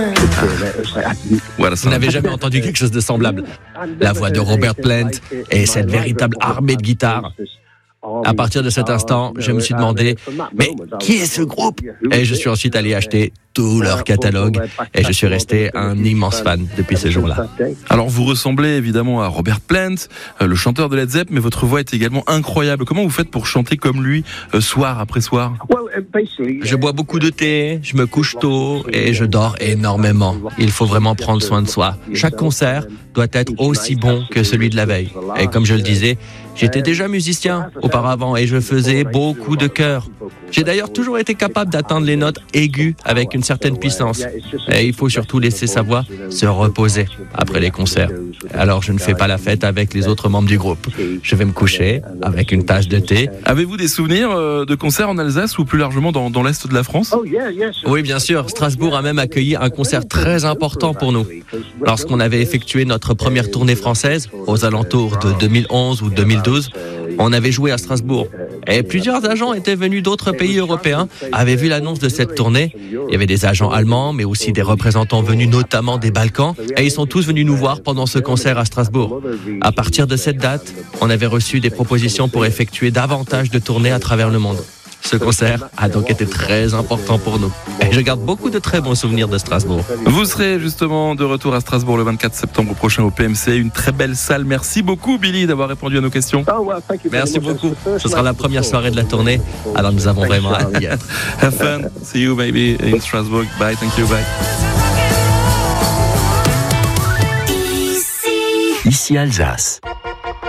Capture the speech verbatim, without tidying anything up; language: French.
Vous n'avez jamais entendu quelque chose de semblable. La voix de Robert Plant et cette véritable armée de guitares. À partir de cet instant, je me suis demandé, mais qui est ce groupe ? Et je suis ensuite allé acheter tout leur catalogue et je suis resté un immense fan depuis ce jour-là. Alors vous ressemblez évidemment à Robert Plant, le chanteur de Led Zepp, mais votre voix est également incroyable. Comment vous faites pour chanter comme lui, euh, soir après soir ? Je bois beaucoup de thé, je me couche tôt et je dors énormément. Il faut vraiment prendre soin de soi. Chaque concert doit être aussi bon que celui de la veille. Et comme je le disais, j'étais déjà musicien auparavant et je faisais beaucoup de chœurs. J'ai d'ailleurs toujours été capable d'atteindre les notes aiguës avec une certaine puissance. Et il faut surtout laisser sa voix se reposer après les concerts. Alors je ne fais pas la fête avec les autres membres du groupe. Je vais me coucher avec une tasse de thé. Avez-vous des souvenirs de concerts en Alsace ou plus largement dans, dans l'Est de la France ? Oui, bien sûr. Strasbourg a même accueilli un concert très important pour nous. Lorsqu'on avait effectué notre première tournée française, aux alentours de deux mille onze ou deux mille douze, on avait joué à Strasbourg. Et plusieurs agents étaient venus d'autres pays européens, avaient vu l'annonce de cette tournée. Il y avait des agents allemands, mais aussi des représentants venus notamment des Balkans. Et ils sont tous venus nous voir pendant ce concert à Strasbourg. À partir de cette date, on avait reçu des propositions pour effectuer davantage de tournées à travers le monde. Ce concert a donc été très important pour nous. Et je garde beaucoup de très bons souvenirs de Strasbourg. Vous serez justement de retour à Strasbourg le vingt-quatre septembre prochain au P M C, une très belle salle. Merci beaucoup Billy d'avoir répondu à nos questions. Merci beaucoup. Ce sera la première soirée de la tournée, alors nous avons vraiment hâte d'y être. Have fun. See you maybe in Strasbourg. Bye. Thank you. Bye. Ici Alsace.